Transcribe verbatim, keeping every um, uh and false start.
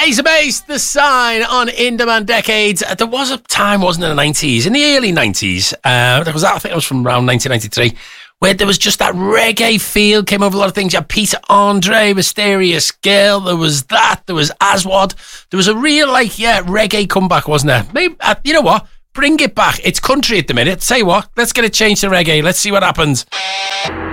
Ace of Base, The Sign on In Demand Decades. There was a time, wasn't it, in the nineties, in the early nineties, uh, there was that, I think it was from around nineteen ninety-three, where there was just that reggae feel, came over a lot of things. You had Peter Andre, Mysterious Girl, there was that, there was Aswad. There was a real, like, yeah, reggae comeback, wasn't there? Maybe, uh, you know what? Bring it back. It's country at the minute. Say what? Let's get it changed to reggae. Let's see what happens.